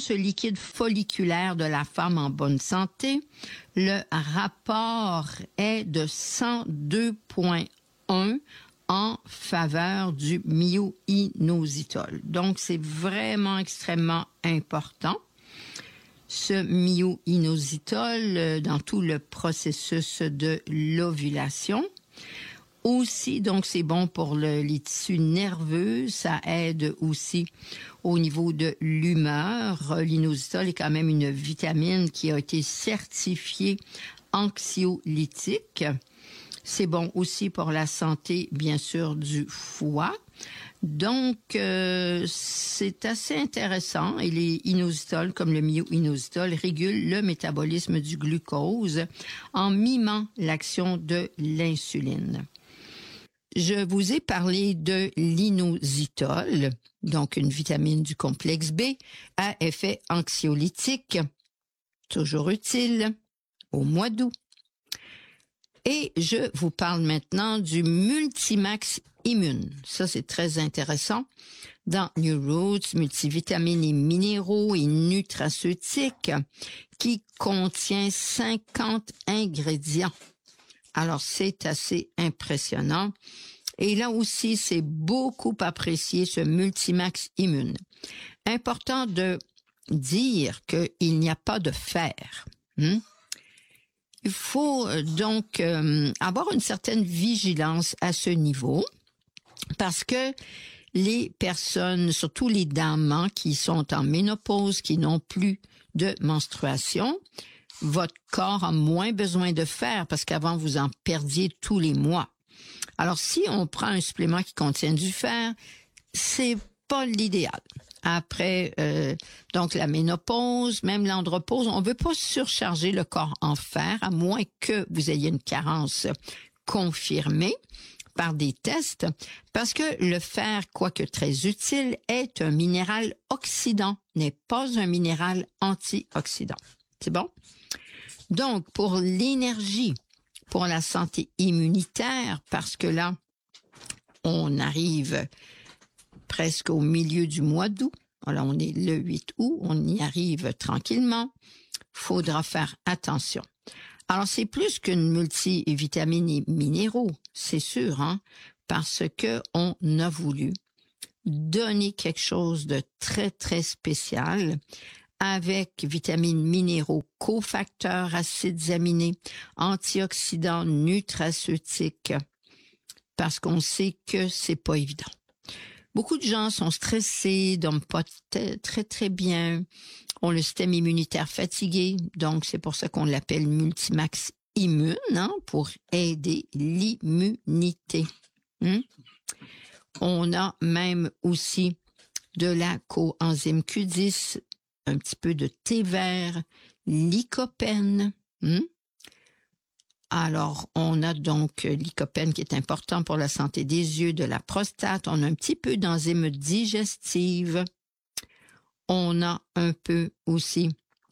ce liquide folliculaire de la femme en bonne santé, le rapport est de 102,1 en faveur du myo-inositol. Donc, c'est vraiment extrêmement important. Ce myo-inositol dans tout le processus de l'ovulation. Aussi, donc, c'est bon pour les tissus nerveux. Ça aide aussi au niveau de l'humeur. L'inositol est quand même une vitamine qui a été certifiée anxiolytique. C'est bon aussi pour la santé, bien sûr, du foie. Donc, c'est assez intéressant. Et les inositols, comme le myo-inositol, régulent le métabolisme du glucose en mimant l'action de l'insuline. Je vous ai parlé de l'inositol, donc une vitamine du complexe B à effet anxiolytique, toujours utile au mois d'août. Et je vous parle maintenant du Multimax Immune. Ça, c'est très intéressant. Dans New Roots, multivitamines et minéraux et nutraceutiques qui contient 50 ingrédients. Alors, c'est assez impressionnant. Et là aussi, c'est beaucoup apprécié, ce Multimax Immune. Important de dire qu'il n'y a pas de fer. Il faut donc avoir une certaine vigilance à ce niveau parce que les personnes, surtout les dames qui sont en ménopause, qui n'ont plus de menstruation, votre corps a moins besoin de fer parce qu'avant, vous en perdiez tous les mois. Alors, si on prend un supplément qui contient du fer, c'est pas l'idéal. Après, donc la ménopause, même l'andropause, on veut pas surcharger le corps en fer, à moins que vous ayez une carence confirmée par des tests, parce que le fer, quoique très utile, est un minéral oxydant, n'est pas un minéral antioxydant. C'est bon? Donc, pour l'énergie, pour la santé immunitaire, parce que là, on arrive presque au milieu du mois d'août. Alors, on est le 8 août, on y arrive tranquillement. Faudra faire attention. Alors, c'est plus qu'une multivitamine et minéraux, c'est sûr, parce que on a voulu donner quelque chose de très, très spécial avec vitamines, minéraux, cofacteurs, acides aminés, antioxydants, nutraceutiques, parce qu'on sait que c'est pas évident. Beaucoup de gens sont stressés, dorment pas très, très bien, ont le système immunitaire fatigué, donc c'est pour ça qu'on l'appelle Multimax Immune, pour aider l'immunité. On a même aussi de la coenzyme Q10, un petit peu de thé vert, lycopène. Alors, on a donc lycopène qui est important pour la santé des yeux, de la prostate. On a un petit peu d'enzymes digestives. On a un peu aussi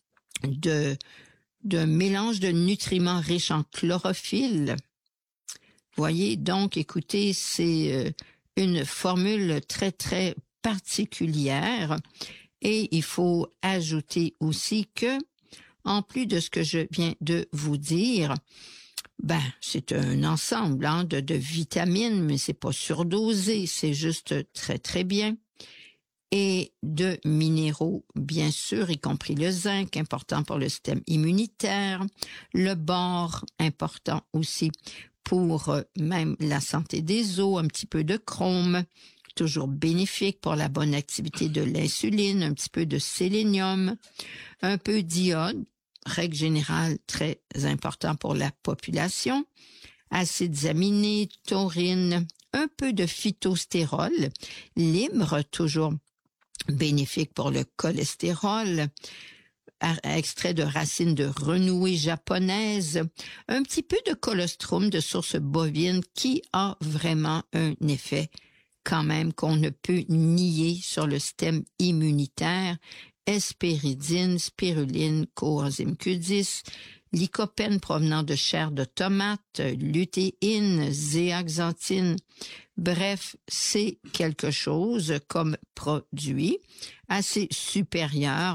d'un mélange de nutriments riches en chlorophylle. Voyez, donc, écoutez, c'est une formule très, très particulière. Et il faut ajouter aussi que, en plus de ce que je viens de vous dire, c'est un ensemble de vitamines, mais c'est pas surdosé, c'est juste très, très bien. Et de minéraux, bien sûr, y compris le zinc, important pour le système immunitaire, le bore, important aussi pour même la santé des os, un petit peu de chrome, toujours bénéfique pour la bonne activité de l'insuline, un petit peu de sélénium, un peu d'iode, règle générale très important pour la population, acides aminés, taurine, un peu de phytostérol, libre, toujours bénéfique pour le cholestérol, extrait de racines de renouée japonaise, un petit peu de colostrum de source bovine qui a vraiment un effet quand même qu'on ne peut nier sur le système immunitaire, hespéridine, spiruline, coenzyme Q10, lycopène provenant de chair de tomate, lutéine, zéaxanthine. Bref, c'est quelque chose comme produit assez supérieur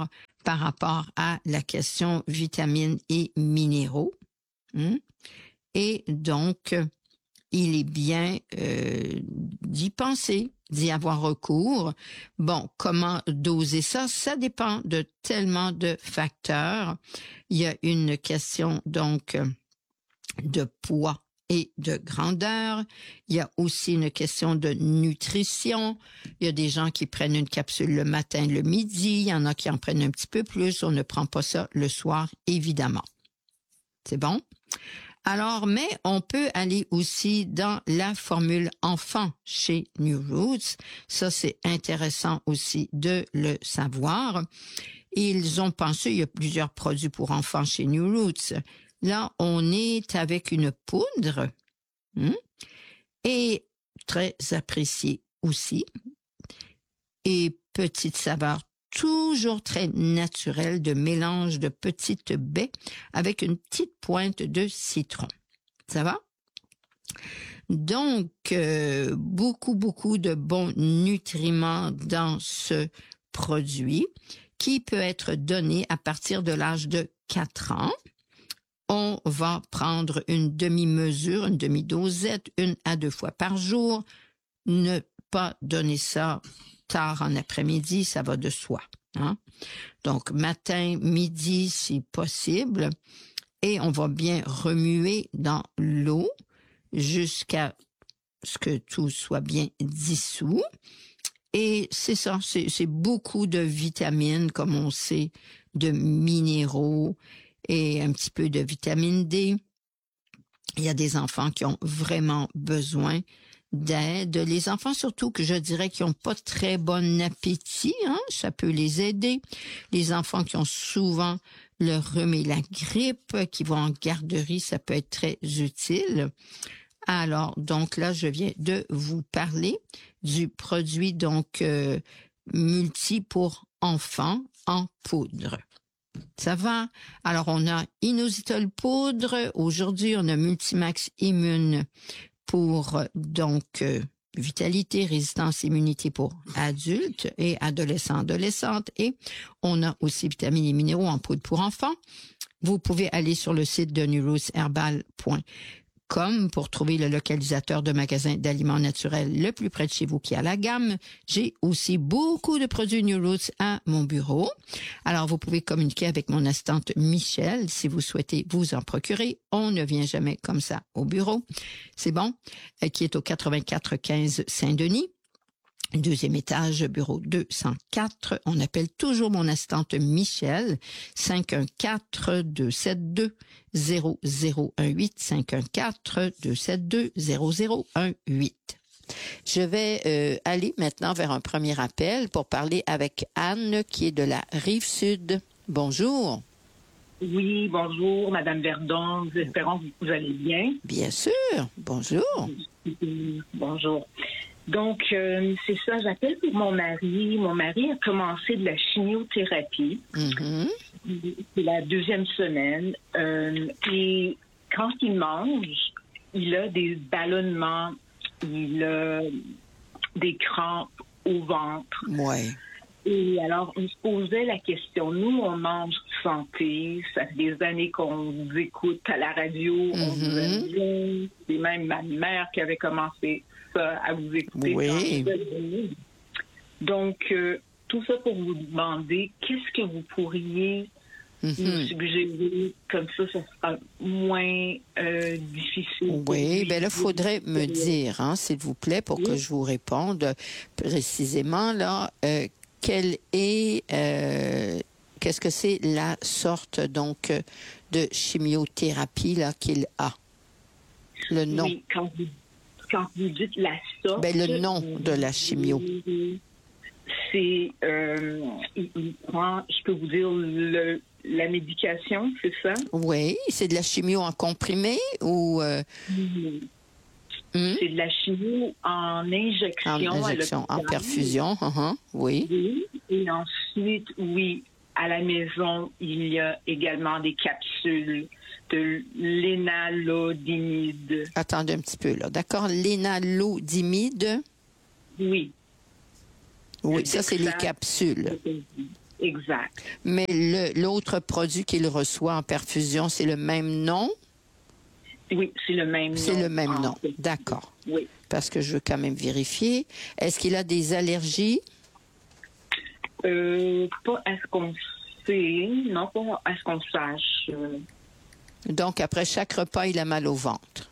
par rapport à la question vitamines et minéraux. Et donc, il est bien d'y penser, d'y avoir recours. Bon, comment doser ça? Ça dépend de tellement de facteurs. Il y a une question donc de poids et de grandeur. Il y a aussi une question de nutrition. Il y a des gens qui prennent une capsule le matin, le midi. Il y en a qui en prennent un petit peu plus. On ne prend pas ça le soir, évidemment. C'est bon? Alors, mais on peut aller aussi dans la formule enfant chez New Roots. Ça, c'est intéressant aussi de le savoir. Ils ont pensé, il y a plusieurs produits pour enfants chez New Roots. Là, on est avec une poudre et très appréciée aussi. Et petite saveur toujours très naturel de mélange de petites baies avec une petite pointe de citron. Ça va? Donc, beaucoup de bons nutriments dans ce produit qui peut être donné à partir de l'âge de 4 ans. On va prendre une demi-mesure, une demi-dosette, 1 à 2 fois par jour. Ne pas donner ça tard en après-midi, ça va de soi. Donc, matin, midi, si possible. Et on va bien remuer dans l'eau jusqu'à ce que tout soit bien dissous. Et c'est ça, c'est beaucoup de vitamines, comme on sait, de minéraux et un petit peu de vitamine D. Il y a des enfants qui ont vraiment besoin d'aide. Les enfants surtout que je dirais qui n'ont pas très bon appétit, ça peut les aider. Les enfants qui ont souvent le rhume et la grippe, qui vont en garderie, ça peut être très utile. Alors, donc là, je viens de vous parler du produit donc multi pour enfants en poudre. Ça va? Alors, on a inositol poudre. Aujourd'hui, on a Multimax Immune pour donc vitalité, résistance, immunité pour adultes et adolescents-adolescentes. Et on a aussi vitamines et minéraux en poudre pour enfants. Vous pouvez aller sur le site de newrootsherbal.com pour trouver le localisateur de magasin d'aliments naturels le plus près de chez vous qui a la gamme. J'ai aussi beaucoup de produits New Roots à mon bureau. Alors, vous pouvez communiquer avec mon assistante Michel si vous souhaitez vous en procurer. On ne vient jamais comme ça au bureau. C'est bon? Qui est au 8415 Saint-Denis. 2e étage, bureau 204. On appelle toujours mon assistante Michel, 514-272-0018, 514-272-0018. Je vais aller maintenant vers un premier appel pour parler avec Anne, qui est de la Rive-Sud. Bonjour. Oui, bonjour, Madame Verdon. Nous espérons que vous allez bien. Bien sûr. Bonjour. Bonjour. Donc, c'est ça, j'appelle pour mon mari. Mon mari a commencé de la chimiothérapie. Mm-hmm. C'est la 2e semaine. Et quand il mange, il a des ballonnements, il a des crampes au ventre. Ouais. Et alors, on se posait la question. Nous, on mange santé. Ça fait des années qu'on vous écoute à la radio. On vous aime bien. C'est même ma mère qui avait commencé ça à vous écouter. Oui. Donc, tout ça pour vous demander, qu'est-ce que vous pourriez nous suggérer? Comme ça sera moins difficile. Oui, bien là, il faudrait me dire, s'il vous plaît, pour que je vous réponde précisément, là, quelle est, qu'est-ce que c'est la sorte, donc, de chimiothérapie, là, qu'il a? Le nom. Oui, quand vous dites la sorte... Ben, le nom de la chimio. C'est, il prend, je peux vous dire, la médication, c'est ça? Oui, c'est de la chimio en comprimé ou... C'est de la chimio en injection. En injection, en perfusion, oui. Oui. Et ensuite, oui, à la maison, il y a également des capsules de lénalodimide. Attendez un petit peu, là. D'accord? Lénalodimide? Oui. Oui, ça, c'est les capsules. Exact. Mais l'autre produit qu'il reçoit en perfusion, c'est le même nom? Oui, c'est le même nom. C'est le même nom. D'accord. Oui. Parce que je veux quand même vérifier. Est-ce qu'il a des allergies? Pas à ce qu'on sait. Non, pas à ce qu'on sache. Donc, après chaque repas, il a mal au ventre.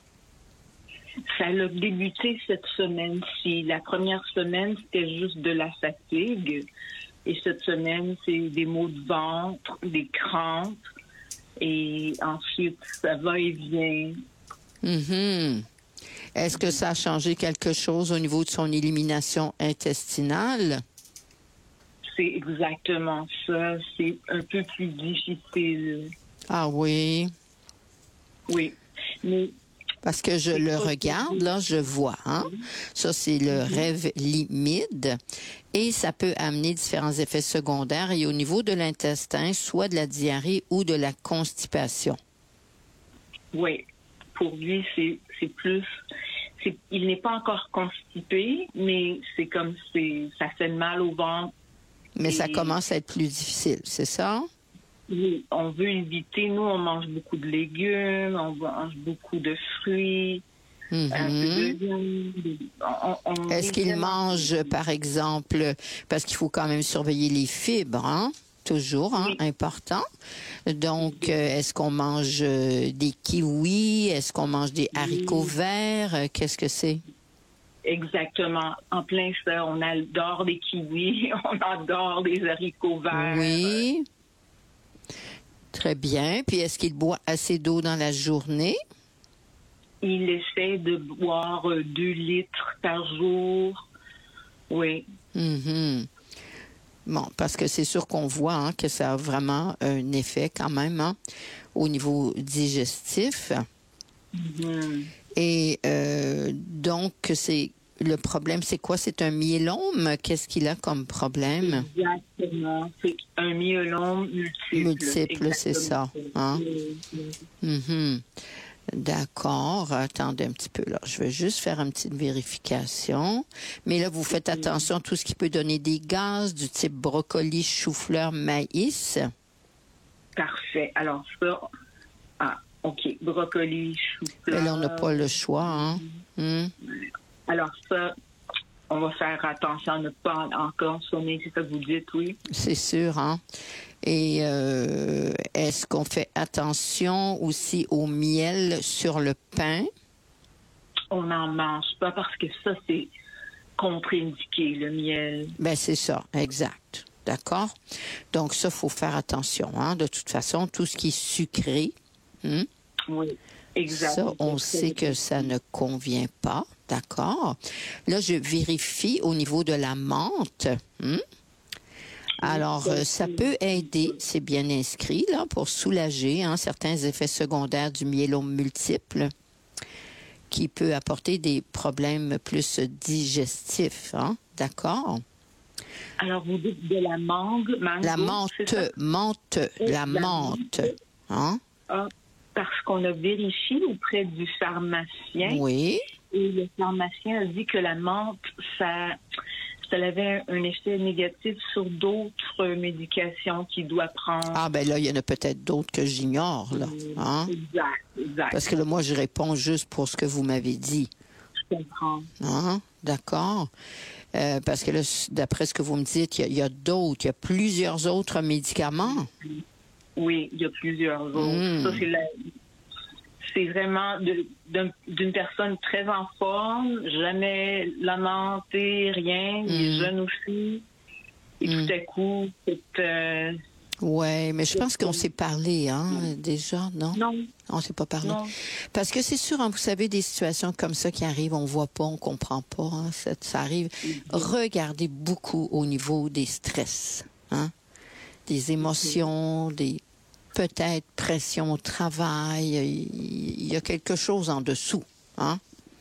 Ça a débuté cette semaine-ci. La première semaine, c'était juste de la fatigue. Et cette semaine, c'est des maux de ventre, des crampes. Et ensuite, ça va et vient. Mm-hmm. Est-ce que ça a changé quelque chose au niveau de son élimination intestinale? C'est exactement ça. C'est un peu plus difficile. Ah oui. Oui. Mais parce que je le regarde, là, je vois. Hein? Ça, c'est le rêve limide. Et ça peut amener différents effets secondaires. Et au niveau de l'intestin, soit de la diarrhée ou de la constipation. Oui. Pour lui, c'est plus... il n'est pas encore constipé, mais c'est comme ça fait mal au ventre. Mais ça commence à être plus difficile, c'est ça? Oui, on veut éviter. Nous, on mange beaucoup de légumes, on mange beaucoup de fruits. Un peu de viande. Est-ce qu'il mange, par exemple, parce qu'il faut quand même surveiller les fibres, hein? Toujours, hein? Oui. Important. Donc, est-ce qu'on mange des kiwis? Est-ce qu'on mange des haricots verts? Qu'est-ce que c'est? Exactement. En plein ça, on adore des kiwis, on adore des haricots verts. Oui. Très bien. Puis, est-ce qu'il boit assez d'eau dans la journée? Il essaie de boire 2 litres par jour. Oui. Mm-hmm. Bon, parce que c'est sûr qu'on voit hein, que ça a vraiment un effet quand même hein, au niveau digestif. Mm-hmm. Et donc, le problème, c'est quoi? C'est un myélome? Qu'est-ce qu'il a comme problème? Exactement. C'est un myélome multiple. Multiple, c'est ça. Hein? Mm-hmm. D'accord. Attendez un petit peu, là. Je vais juste faire une petite vérification. Mais là, vous faites attention à tout ce qui peut donner des gaz du type brocoli, chou-fleur, maïs. Parfait. Alors, ça... Ah, OK. Brocoli, chou-fleur... Et là, on n'a pas le choix, hein? Alors, ça... On va faire attention à ne pas en consommer, c'est ça que vous dites, oui? C'est sûr, hein? Et est-ce qu'on fait attention aussi au miel sur le pain? On n'en mange pas parce que ça, c'est contre-indiqué, le miel. Ben c'est ça, exact. D'accord? Donc ça, il faut faire attention. Hein? De toute façon, tout ce qui est sucré, oui, exact. Ça, on sait que ça ne convient pas. D'accord? Là, je vérifie au niveau de la menthe. Alors, ça peut aider, c'est bien inscrit, là, pour soulager hein, certains effets secondaires du myélome multiple qui peut apporter des problèmes plus digestifs. Hein? D'accord? Alors, vous dites de la mangue, mango, la menthe. Hein? Ah, parce qu'on a vérifié auprès du pharmacien. Oui. Et le pharmacien a dit que la menthe, ça avait un effet négatif sur d'autres médications qu'il doit prendre. Ah, ben là, il y en a peut-être d'autres que j'ignore, là. Hein? Exact. Parce que là, moi, je réponds juste pour ce que vous m'avez dit. Je comprends. Hein? D'accord. Parce que là, d'après ce que vous me dites, il y a plusieurs autres médicaments. Oui, il y a plusieurs autres. Ça, c'est vraiment d'une personne très en forme, jamais lamenté, rien, les jeunes aussi. Et tout à coup, c'est... Oui, mais je pense qu'on s'est parlé, hein, déjà, non? Non. On s'est pas parlé. Non. Parce que c'est sûr, hein, vous savez, des situations comme ça qui arrivent, on voit pas, on comprend pas, hein, ça arrive. Regardez beaucoup au niveau des stress, hein, des émotions, des peut-être pression au travail, il y a quelque chose en dessous, hein?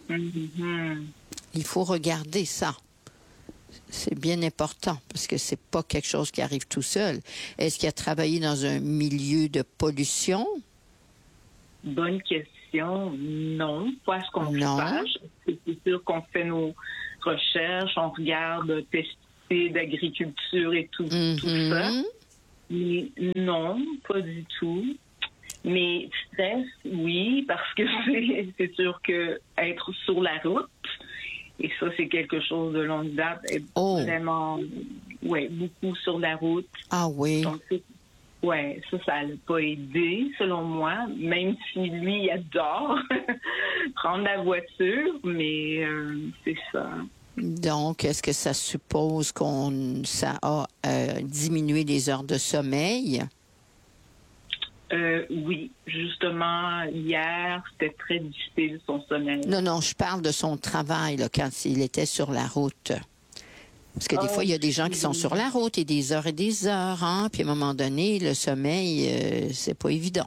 Il faut regarder ça. C'est bien important parce que c'est pas quelque chose qui arrive tout seul. Est-ce qu'il a travaillé dans un milieu de pollution? Bonne question. Non, pas ce qu'on sache. C'est sûr qu'on fait nos recherches, on regarde pesticides pesticides, d'agriculture et tout ça. Mais non, pas du tout. Mais stress, oui, parce que c'est sûr que être sur la route, et ça, c'est quelque chose de longue date, être vraiment, beaucoup sur la route. Ah oui. Donc, ça l'a pas aidé, selon moi, même si lui, il adore prendre la voiture, mais c'est ça. Donc, est-ce que ça suppose ça a diminué les heures de sommeil? Oui, justement, hier, c'était très difficile, son sommeil. Non, je parle de son travail, là, quand il était sur la route. Parce que des fois, il y a des gens qui sont sur la route et des heures, hein, puis à un moment donné, le sommeil, c'est pas évident.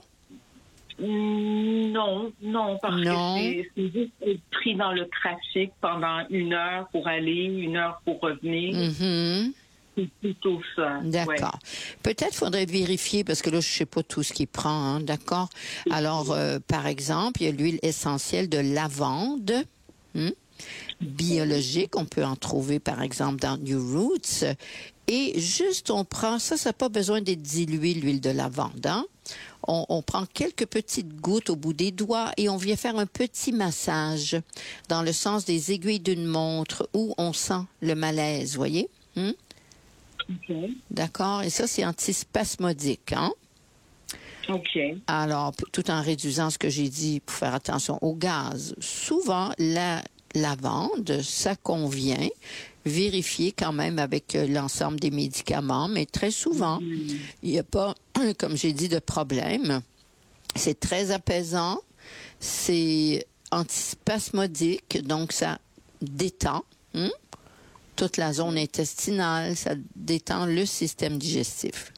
Non, parce que c'est juste être pris dans le trafic pendant 1 heure pour aller, 1 heure pour revenir. C'est plutôt ça. D'accord. Peut-être faudrait vérifier, parce que là, je sais pas tout ce qu'il prend, hein, d'accord? Alors, par exemple, il y a l'huile essentielle de lavande, biologique. On peut en trouver, par exemple, dans New Roots. Et juste, on prend, ça n'a pas besoin d'être dilué, l'huile de lavande, hein? On prend quelques petites gouttes au bout des doigts et on vient faire un petit massage dans le sens des aiguilles d'une montre où on sent le malaise, voyez? D'accord? Et ça, c'est antispasmodique, hein? OK. Alors, tout en réduisant ce que j'ai dit pour faire attention au gaz. Souvent, la lavande, ça convient. Vérifier quand même avec l'ensemble des médicaments, mais très souvent, il n'y a pas, comme j'ai dit, de problème. C'est très apaisant, c'est antispasmodique, donc ça détend toute la zone intestinale, ça détend le système digestif.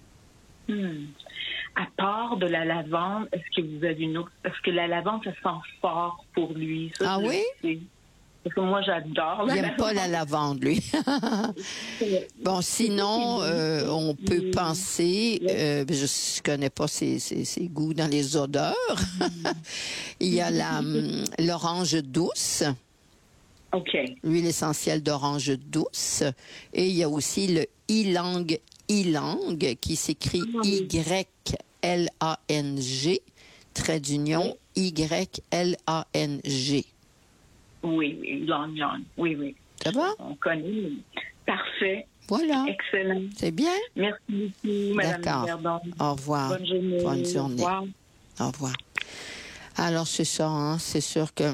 À part de la lavande, est-ce que vous avez une autre... Parce que la lavande, ça sent fort pour lui. Ça, oui? Parce que moi, j'adore la lavande. Il n'aime pas la lavande, lui. Bon, sinon, on peut penser, je ne connais pas ses goûts dans les odeurs. Il y a l'orange douce. OK. L'huile essentielle d'orange douce. Et il y a aussi le ylang qui s'écrit Y-L-A-N-G, trait d'union, Y-L-A-N-G. Oui, ylang. Oui. Ça va? On connaît. Parfait. Voilà. Excellent. C'est bien? Merci beaucoup, Mme Verdon. Au revoir. Bonne journée. Bonne journée. Au revoir. Alors, c'est ça, hein? C'est sûr que...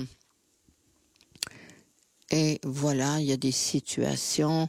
Et voilà, il y a des situations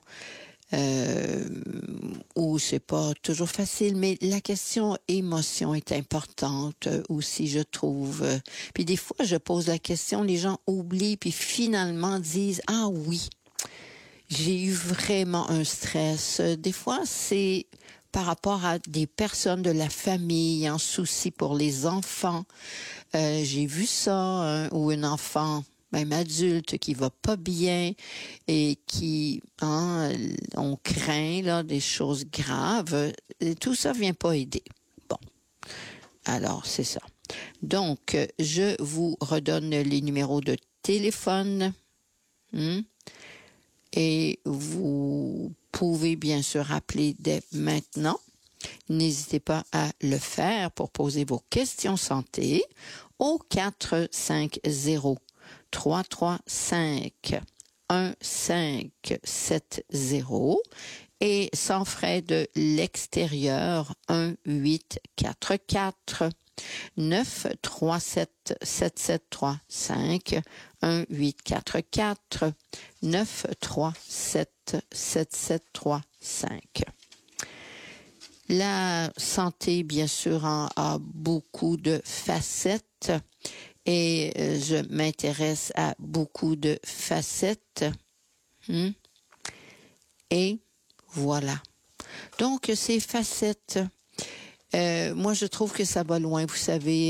où c'est pas toujours facile, mais la question émotion est importante aussi, je trouve. Puis des fois, je pose la question, les gens oublient, puis finalement disent « Ah oui, j'ai eu vraiment un stress. » Des fois, c'est par rapport à des personnes de la famille en souci pour les enfants. J'ai vu ça, où un enfant... même adulte qui va pas bien et qui, on craint là des choses graves, et tout ça vient pas aider. Bon, alors c'est ça. Donc, je vous redonne les numéros de téléphone et vous pouvez bien sûr appeler dès maintenant. N'hésitez pas à le faire pour poser vos questions santé au 450 335 1570 et sans frais de l'extérieur 1844 937 7735 1844 937 7735. La santé, bien sûr, a beaucoup de facettes. Et je m'intéresse à beaucoup de facettes. Et voilà. Donc, ces facettes, moi, je trouve que ça va loin, vous savez,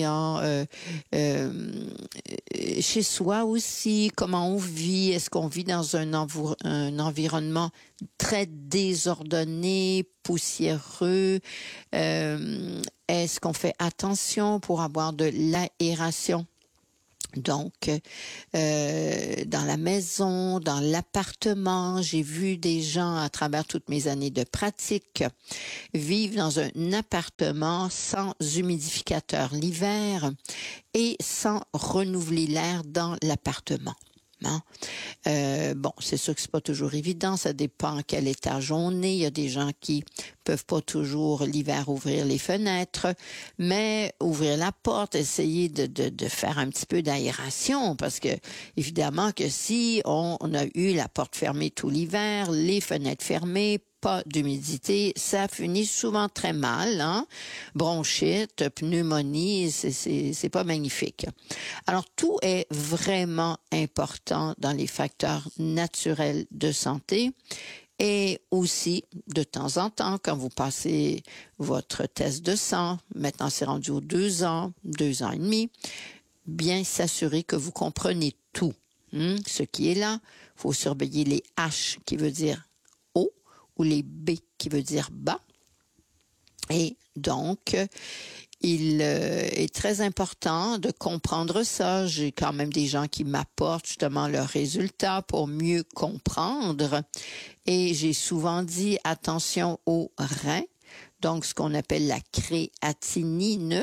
chez soi aussi, comment on vit. Est-ce qu'on vit dans un environnement très désordonné, poussiéreux? Est-ce qu'on fait attention pour avoir de l'aération? Donc, dans la maison, dans l'appartement, j'ai vu des gens à travers toutes mes années de pratique vivre dans un appartement sans humidificateur l'hiver et sans renouveler l'air dans l'appartement. Hein? Bon, c'est sûr que c'est pas toujours évident, ça dépend à quel étage on est. Il y a des gens qui peuvent pas toujours l'hiver ouvrir les fenêtres, mais ouvrir la porte, essayer de faire un petit peu d'aération, parce que évidemment que si on a eu la porte fermée tout l'hiver, les fenêtres fermées, pas d'humidité, ça finit souvent très mal, hein? Bronchite, pneumonie, c'est pas magnifique. Alors, tout est vraiment important dans les facteurs naturels de santé. Et aussi, de temps en temps, quand vous passez votre test de sang, maintenant c'est rendu aux 2 ans, 2 ans et demi, bien s'assurer que vous comprenez tout. Ce qui est là, il faut surveiller les H qui veut dire haut ou les B qui veut dire bas. Et donc, il est très important de comprendre ça. J'ai quand même des gens qui m'apportent justement leurs résultats pour mieux comprendre. Et j'ai souvent dit attention aux reins, donc ce qu'on appelle la créatinine,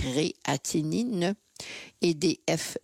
et des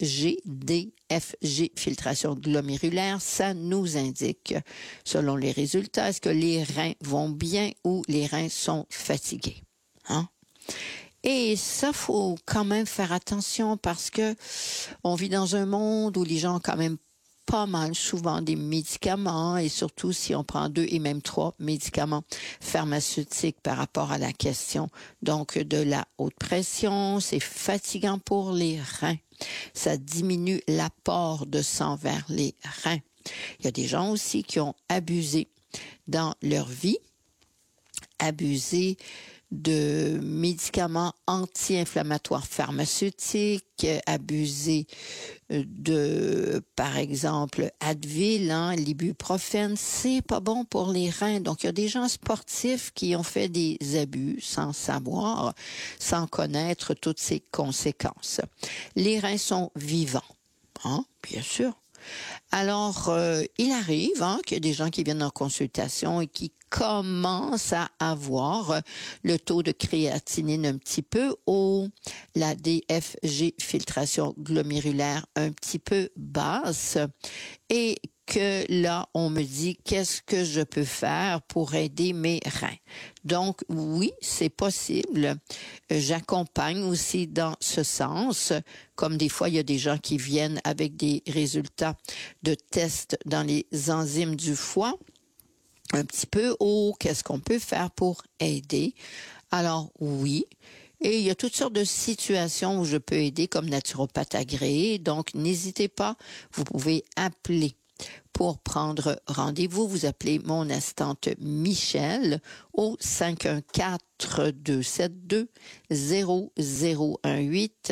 DFG, filtration glomérulaire, ça nous indique, selon les résultats, est-ce que les reins vont bien ou les reins sont fatigués. Hein? Et ça, faut quand même faire attention parce que on vit dans un monde où les gens ont quand même pas mal souvent des médicaments et surtout si on prend 2 et même 3 médicaments pharmaceutiques par rapport à la question donc de la haute pression, c'est fatigant pour les reins. Ça diminue l'apport de sang vers les reins. Il y a des gens aussi qui ont abusé dans leur vie, abusé de médicaments anti-inflammatoires pharmaceutiques, abusé de, par exemple, Advil, l'ibuprofène, c'est pas bon pour les reins. Donc, il y a des gens sportifs qui ont fait des abus sans savoir, sans connaître toutes ces conséquences. Les reins sont vivants, bien sûr. Alors, il arrive qu'il y a des gens qui viennent en consultation et qui commencent à avoir le taux de créatinine un petit peu haut, la DFG, filtration glomérulaire, un petit peu basse, et que là, on me dit qu'est-ce que je peux faire pour aider mes reins. Donc, oui, c'est possible. J'accompagne aussi dans ce sens. Comme des fois, il y a des gens qui viennent avec des résultats de tests dans les enzymes du foie, un petit peu haut. Qu'est-ce qu'on peut faire pour aider? Alors, oui. Et il y a toutes sortes de situations où je peux aider comme naturopathe agréé. Donc, n'hésitez pas. Vous pouvez appeler. Pour prendre rendez-vous, vous appelez mon assistante Michel au 514-272-0018,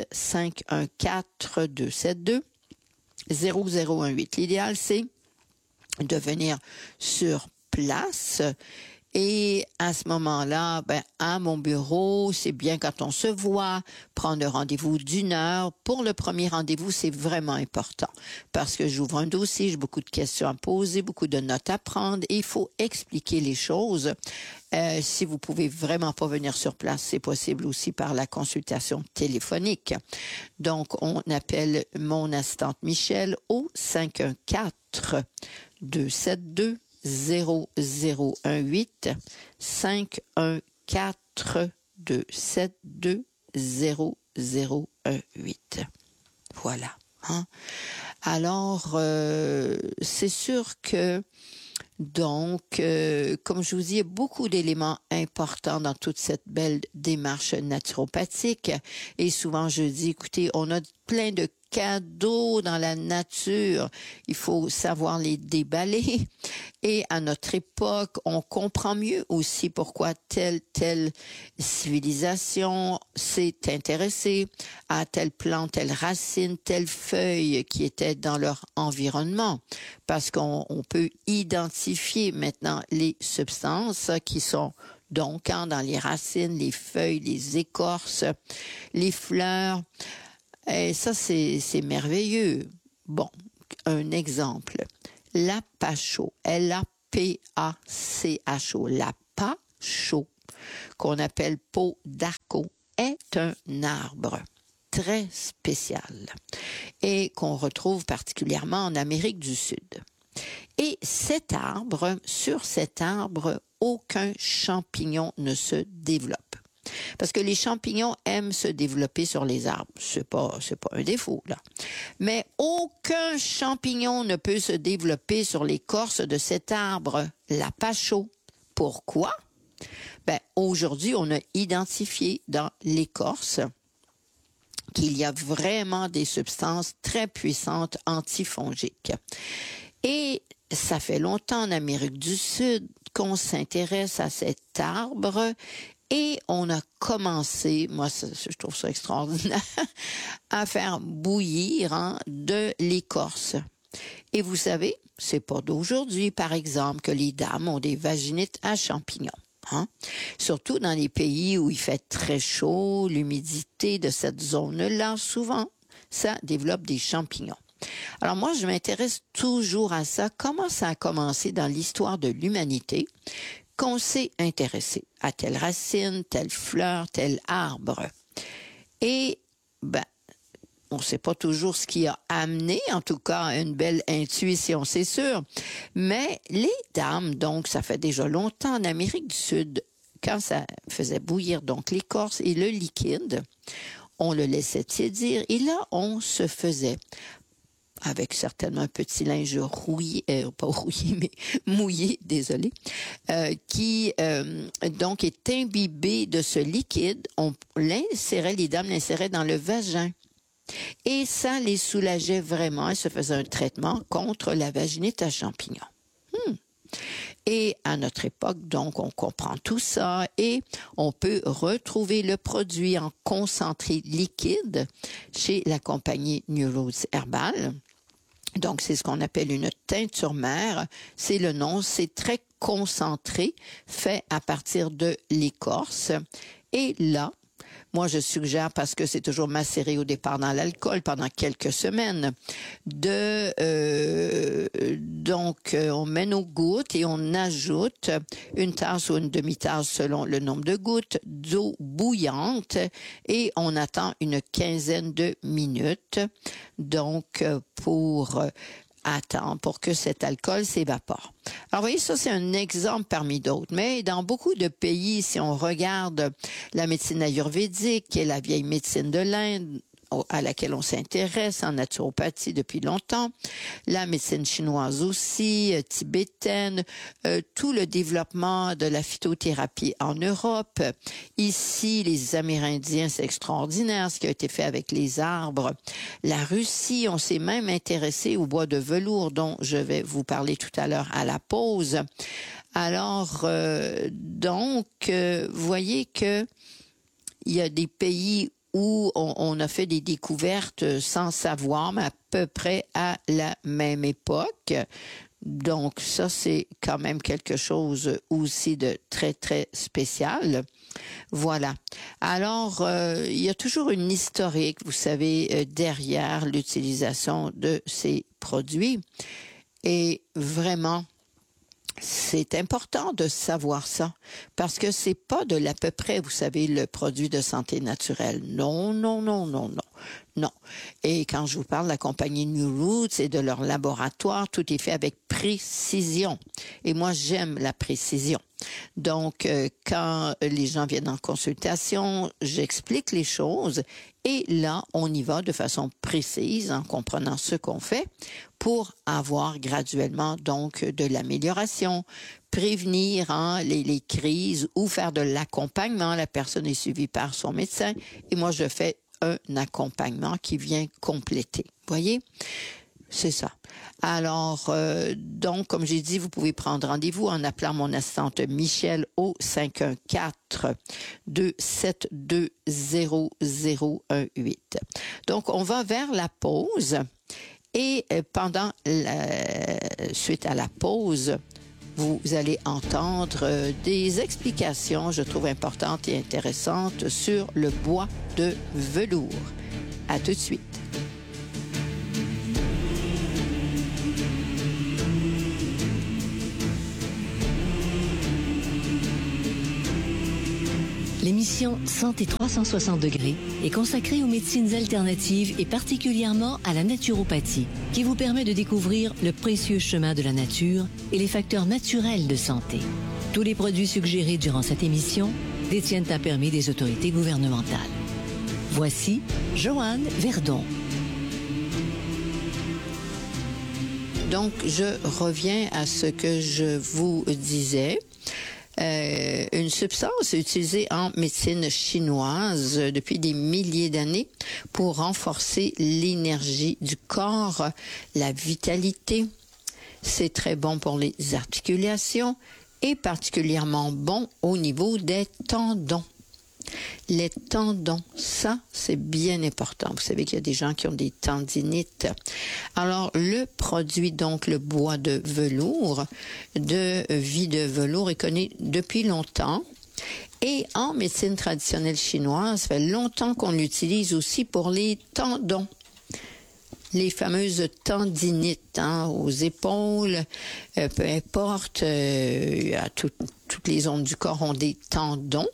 514-272-0018. L'idéal, c'est de venir sur place. Et à ce moment-là, à mon bureau, c'est bien quand on se voit, prendre un rendez-vous d'1 heure. Pour le premier rendez-vous, c'est vraiment important parce que j'ouvre un dossier, j'ai beaucoup de questions à poser, beaucoup de notes à prendre et il faut expliquer les choses. Si vous pouvez vraiment pas venir sur place, c'est possible aussi par la consultation téléphonique. Donc, on appelle mon assistante Michel au 514-272 0018 514-272 0018. Voilà. Alors, c'est sûr que donc, comme je vous dis, il y a beaucoup d'éléments importants dans toute cette belle démarche naturopathique. Et souvent, je dis, écoutez, on a plein de cadeaux dans la nature. Il faut savoir les déballer. Et à notre époque, on comprend mieux aussi pourquoi telle civilisation s'est intéressée à telle plante, telle racine, telle feuille qui était dans leur environnement. Parce qu'on peut identifier maintenant les substances qui sont donc dans les racines, les feuilles, les écorces, les fleurs. Et ça, c'est merveilleux. Bon, un exemple. L'apacho, L-A-P-A-C-H-O, l'apacho, qu'on appelle peau d'arco, est un arbre très spécial et qu'on retrouve particulièrement en Amérique du Sud. Et sur cet arbre, aucun champignon ne se développe. Parce que les champignons aiment se développer sur les arbres. C'est pas un défaut, là. Mais aucun champignon ne peut se développer sur l'écorce de cet arbre, l'apacho. Pourquoi? Aujourd'hui, on a identifié dans l'écorce qu'il y a vraiment des substances très puissantes antifongiques. Et ça fait longtemps en Amérique du Sud qu'on s'intéresse à cet arbre et on a commencé, moi je trouve ça extraordinaire, à faire bouillir de l'écorce. Et vous savez, c'est pas d'aujourd'hui, par exemple, que les dames ont des vaginites à champignons. Surtout dans les pays où il fait très chaud, l'humidité de cette zone-là, souvent, ça développe des champignons. Alors moi, je m'intéresse toujours à ça. Comment ça a commencé dans l'histoire de l'humanité qu'on s'est intéressé à telle racine, telle fleur, tel arbre. Et, on ne sait pas toujours ce qui a amené, en tout cas, une belle intuition, c'est sûr. Mais les dames, donc, ça fait déjà longtemps en Amérique du Sud, quand ça faisait bouillir donc l'écorce et le liquide, on le laissait tiédir et là, on se faisait, avec certainement un petit linge rouillé, pas rouillé, mais mouillé, désolé, qui donc est imbibé de ce liquide. Les dames l'inséraient dans le vagin. Et ça les soulageait vraiment. Elles se faisaient un traitement contre la vaginite à champignons. Et à notre époque, donc, on comprend tout ça et on peut retrouver le produit en concentré liquide chez la compagnie New Roots Herbal. Donc, c'est ce qu'on appelle une teinture mère. C'est le nom. C'est très concentré, fait à partir de l'écorce. Et là, moi, je suggère, parce que c'est toujours macéré au départ dans l'alcool pendant quelques semaines, donc, on met nos gouttes et on ajoute une tasse ou une demi-tasse selon le nombre de gouttes d'eau bouillante et on attend une quinzaine de minutes. Donc, pour que cet alcool s'évapore. Alors, vous voyez, ça, c'est un exemple parmi d'autres. Mais dans beaucoup de pays, si on regarde la médecine ayurvédique, qui est la vieille médecine de l'Inde, à laquelle on s'intéresse en naturopathie depuis longtemps, la médecine chinoise aussi, tibétaine, tout le développement de la phytothérapie en Europe. Ici, les Amérindiens, c'est extraordinaire ce qui a été fait avec les arbres. La Russie, on s'est même intéressé au bois de velours dont je vais vous parler tout à l'heure à la pause. Alors, vous voyez que il y a des pays où on a fait des découvertes sans savoir, mais à peu près à la même époque. Donc, ça, c'est quand même quelque chose aussi de très, très spécial. Voilà. Alors, il y a toujours une historique, vous savez, derrière l'utilisation de ces produits. Et vraiment, c'est important de savoir ça, parce que c'est pas de l'à peu près, vous savez, le produit de santé naturelle. Non. Et quand je vous parle de la compagnie New Roots et de leur laboratoire, tout est fait avec précision. Et moi, j'aime la précision. Donc, quand les gens viennent en consultation, j'explique les choses et là, on y va de façon précise en comprenant ce qu'on fait pour avoir graduellement donc de l'amélioration, prévenir les crises ou faire de l'accompagnement. La personne est suivie par son médecin et moi, je fais un accompagnement qui vient compléter. Voyez? C'est ça. Alors, donc, comme j'ai dit, vous pouvez prendre rendez-vous en appelant mon assistante Michel au 514-272-0018. Donc, on va vers la pause et suite à la pause, vous allez entendre des explications, je trouve importantes et intéressantes, sur le bois de velours. À tout de suite. L'émission Santé 360 degrés est consacrée aux médecines alternatives et particulièrement à la naturopathie, qui vous permet de découvrir le précieux chemin de la nature et les facteurs naturels de santé. Tous les produits suggérés durant cette émission détiennent un permis des autorités gouvernementales. Voici Joanne Verdon. Donc, je reviens à ce que je vous disais. Une substance utilisée en médecine chinoise depuis des milliers d'années pour renforcer l'énergie du corps, la vitalité. C'est très bon pour les articulations et particulièrement bon au niveau des tendons. Les tendons, ça, c'est bien important. Vous savez qu'il y a des gens qui ont des tendinites. Alors, le produit, donc, le bois de velours, de vie de velours, est connu depuis longtemps. Et en médecine traditionnelle chinoise, ça fait longtemps qu'on l'utilise aussi pour les tendons. Les fameuses tendinites aux épaules, peu importe, toutes les zones du corps ont des tendons.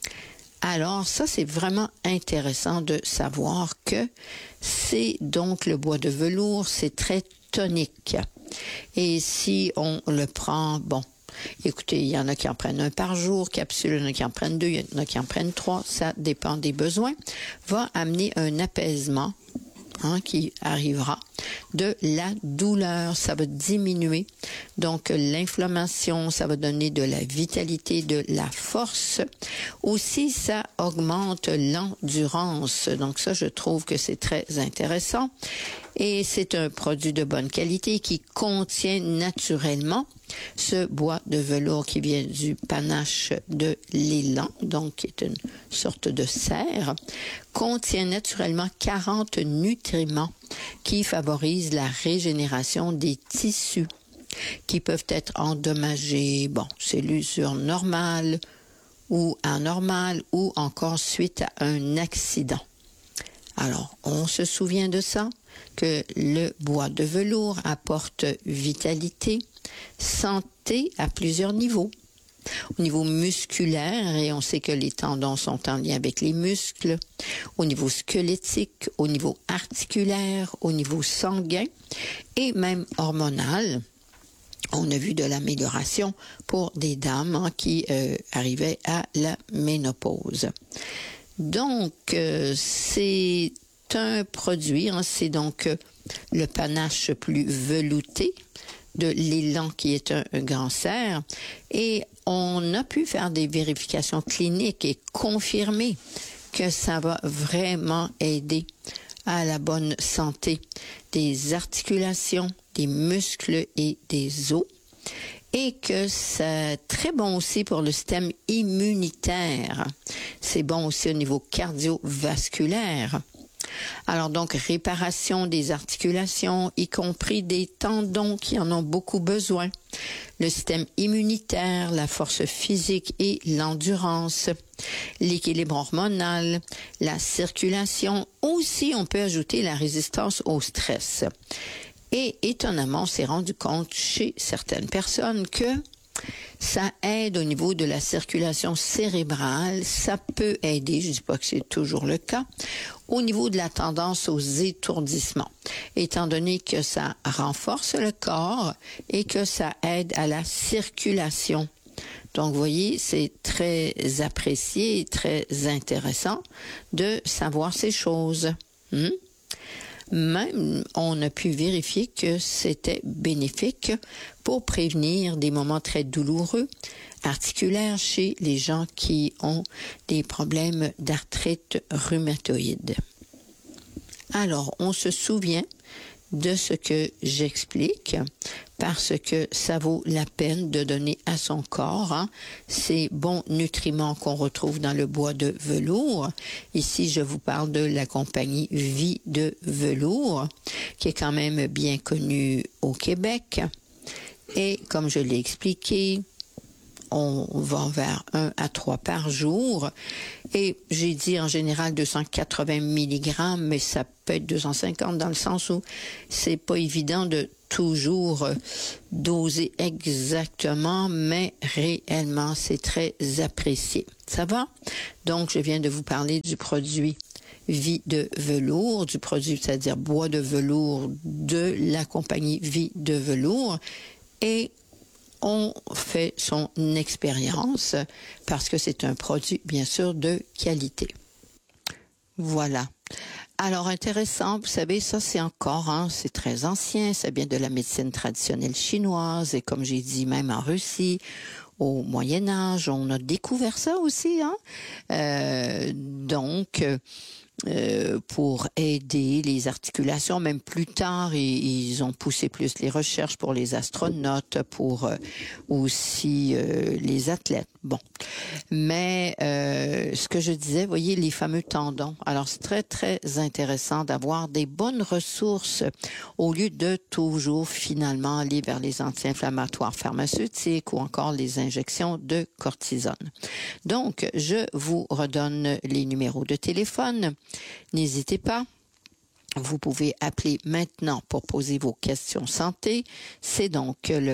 Alors, ça, c'est vraiment intéressant de savoir que c'est donc le bois de velours, c'est très tonique. Et si on le prend, bon, écoutez, il y en a qui en prennent un par jour, capsule, il y en a qui en prennent 2, il y en a qui en prennent 3, ça dépend des besoins, va amener un apaisement qui arrivera de la douleur. Ça va diminuer donc l'inflammation, ça va donner de la vitalité, de la force. Aussi, ça augmente l'endurance. Donc ça, je trouve que c'est très intéressant. Et c'est un produit de bonne qualité qui contient naturellement ce bois de velours qui vient du panache de l'élan, donc qui est une sorte de cerf, contient naturellement 40 nutriments qui favorisent la régénération des tissus qui peuvent être endommagés, c'est l'usure normale ou anormale ou encore suite à un accident. Alors, on se souvient de ça, que le bois de velours apporte vitalité, santé à plusieurs niveaux. Au niveau musculaire, et on sait que les tendons sont en lien avec les muscles, au niveau squelettique, au niveau articulaire, au niveau sanguin et même hormonal. On a vu de l'amélioration pour des dames qui arrivaient à la ménopause. Donc, c'est un produit, c'est donc le panache plus velouté de l'élan qui est un grand cerf. Et on a pu faire des vérifications cliniques et confirmer que ça va vraiment aider à la bonne santé des articulations, des muscles et des os. Et que c'est très bon aussi pour le système immunitaire. C'est bon aussi au niveau cardiovasculaire. Alors donc, réparation des articulations, y compris des tendons qui en ont beaucoup besoin. Le système immunitaire, la force physique et l'endurance, l'équilibre hormonal, la circulation. Aussi, on peut ajouter la résistance au stress. Et étonnamment, on s'est rendu compte chez certaines personnes que ça aide au niveau de la circulation cérébrale, ça peut aider, je ne dis pas que c'est toujours le cas, au niveau de la tendance aux étourdissements, étant donné que ça renforce le corps et que ça aide à la circulation. Donc, vous voyez, c'est très apprécié et très intéressant de savoir ces choses. Même, on a pu vérifier que c'était bénéfique pour prévenir des moments très douloureux, articulaires chez les gens qui ont des problèmes d'arthrite rhumatoïde. Alors, on se souvient de ce que j'explique parce que ça vaut la peine de donner à son corps ces bons nutriments qu'on retrouve dans le bois de velours. Ici, je vous parle de la compagnie Vie de Velours, qui est quand même bien connue au Québec. Et comme je l'ai expliqué, on va vers 1 à 3 par jour. Et j'ai dit en général 280 mg, mais ça peut être 250 dans le sens où c'est pas évident de toujours doser exactement, mais réellement, c'est très apprécié. Ça va? Donc, je viens de vous parler du produit Vie de velours, du produit, c'est-à-dire bois de velours de la compagnie Vie de velours. Et on fait son expérience parce que c'est un produit, bien sûr, de qualité. Voilà. Alors, intéressant, vous savez, ça c'est encore, c'est très ancien, ça vient de la médecine traditionnelle chinoise et comme j'ai dit, même en Russie, au Moyen-Âge, on a découvert ça aussi, pour aider les articulations, même plus tard, ils ont poussé plus les recherches pour les astronautes, pour aussi les athlètes. Bon, mais ce que je disais, voyez, les fameux tendons. Alors, c'est très, très intéressant d'avoir des bonnes ressources au lieu de toujours, finalement, aller vers les anti-inflammatoires pharmaceutiques ou encore les injections de cortisone. Donc, je vous redonne les numéros de téléphone. N'hésitez pas. Vous pouvez appeler maintenant pour poser vos questions santé. C'est donc le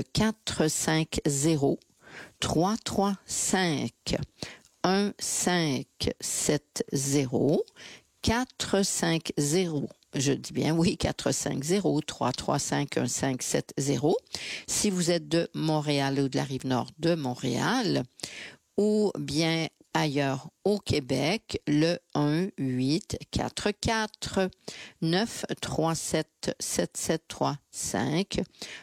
450-335-1570. 450, je dis bien oui, 450-335-1570. Si vous êtes de Montréal ou de la Rive-Nord de Montréal, ou bien ailleurs au Québec, le 1-844-937-7735,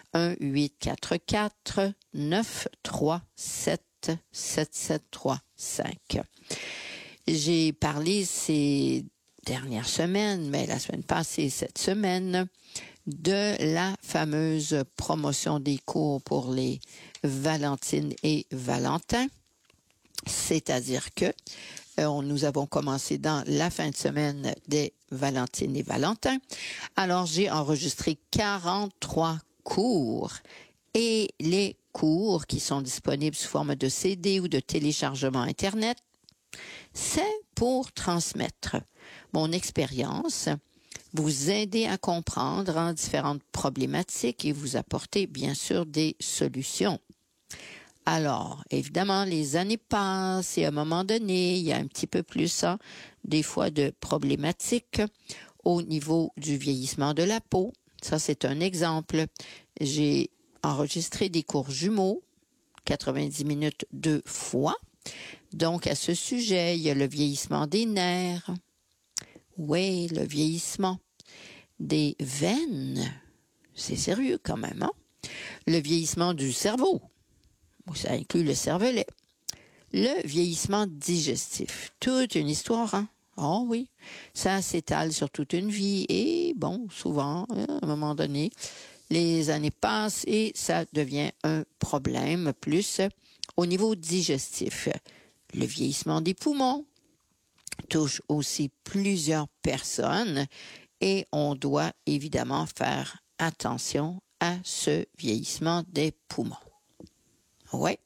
1-844-937-7735. J'ai parlé ces dernières semaines, mais la semaine passée, cette semaine, de la fameuse promotion des cours pour les Valentines et Valentins. C'est-à-dire que nous avons commencé dans la fin de semaine des Valentines et Valentins. Alors, j'ai enregistré 43 cours et les cours qui sont disponibles sous forme de CD ou de téléchargement Internet, c'est pour transmettre mon expérience, vous aider à comprendre différentes problématiques et vous apporter bien sûr des solutions. Alors, évidemment, les années passent et à un moment donné, il y a un petit peu plus, des fois, de problématiques au niveau du vieillissement de la peau. Ça, c'est un exemple. J'ai enregistré des cours jumeaux, 90 minutes 2 fois. Donc, à ce sujet, il y a le vieillissement des nerfs. Oui, le vieillissement des veines. C'est sérieux quand même, Le vieillissement du cerveau. Ça inclut le cervelet. Le vieillissement digestif. Toute une histoire, Oh oui. Ça s'étale sur toute une vie et bon, souvent, à un moment donné, les années passent et ça devient un problème plus au niveau digestif. Le vieillissement des poumons touche aussi plusieurs personnes et on doit évidemment faire attention à ce vieillissement des poumons. Oui.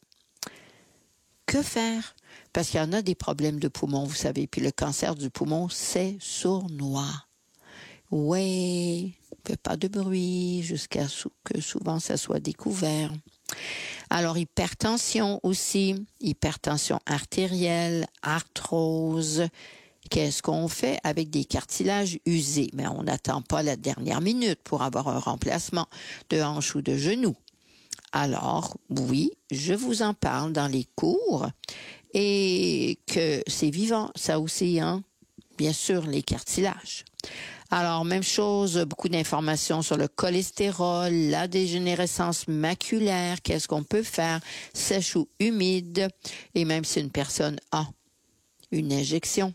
Que faire? Parce qu'il y en a des problèmes de poumons, vous savez, puis le cancer du poumon, c'est sournois. Oui, fait pas de bruit jusqu'à ce que souvent ça soit découvert. Alors, hypertension aussi, hypertension artérielle, arthrose. Qu'est-ce qu'on fait avec des cartilages usés? Mais on n'attend pas la dernière minute pour avoir un remplacement de hanche ou de genou. Alors, oui, je vous en parle dans les cours et que c'est vivant, ça aussi, bien sûr, les cartilages. Alors, même chose, beaucoup d'informations sur le cholestérol, la dégénérescence maculaire, qu'est-ce qu'on peut faire, sèche ou humide, et même si une personne a une injection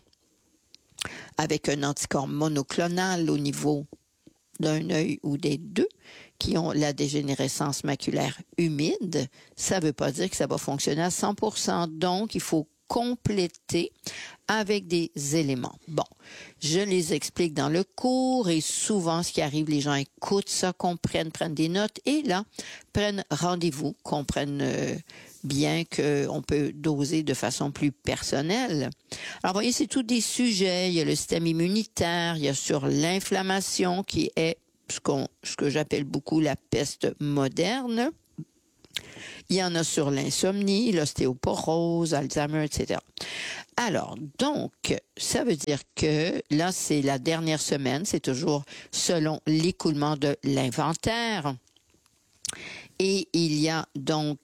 avec un anticorps monoclonal au niveau d'un œil ou des deux qui ont la dégénérescence maculaire humide, ça ne veut pas dire que ça va fonctionner à 100%. Donc, il faut compléter avec des éléments. Bon, je les explique dans le cours et souvent ce qui arrive, les gens écoutent ça, comprennent, prennent des notes et là, prennent rendez-vous, comprennent bien qu'on peut doser de façon plus personnelle. Alors, voyez, c'est tous des sujets. Il y a le système immunitaire, il y a sur l'inflammation qui est ce que j'appelle beaucoup la peste moderne. Il y en a sur l'insomnie, l'ostéoporose, Alzheimer, etc. Alors, donc, ça veut dire que là, c'est la dernière semaine, c'est toujours selon l'écoulement de l'inventaire. Et il y a donc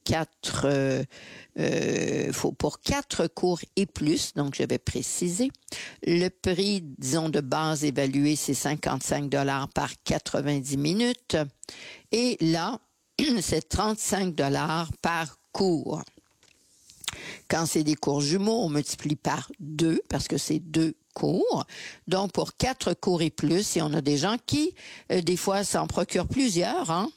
pour 4 cours et plus, donc je vais préciser, le prix, disons, de base évalué, c'est 55 $ par 90 minutes. Et là, c'est 35 $ par cours. Quand c'est des cours jumeaux, on multiplie par 2 parce que c'est 2 cours. Donc, pour 4 cours et plus, et on a des gens qui, des fois, s'en procurent plusieurs, hein.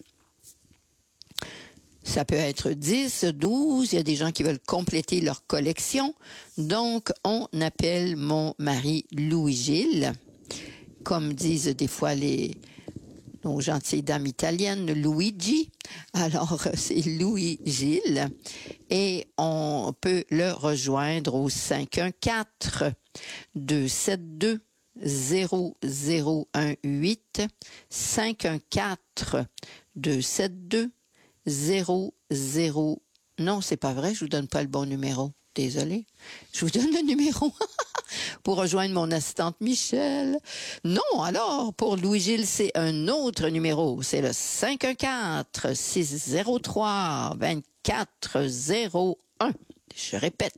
Ça peut être 10, 12, il y a des gens qui veulent compléter leur collection. Donc, on appelle mon mari Louis-Gilles, comme disent des fois nos gentilles dames italiennes, Luigi. Alors, c'est Louis-Gilles. Et on peut le rejoindre au 514-272-0018, 514-272-00... Non, c'est pas vrai, je vous donne pas le bon numéro. Désolée. Je vous donne le numéro pour rejoindre mon assistante Michel. Non, alors, pour Louis-Gilles, c'est un autre numéro. C'est le 514-603-2401. Je répète,